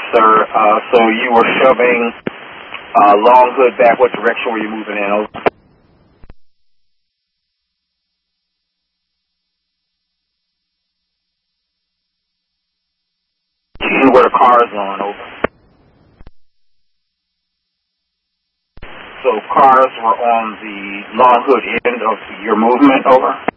sir. So you were shoving Long Hood back. What direction were you moving in? Over. You where the car is going over. So cars were on the Long Hood end of your movement over?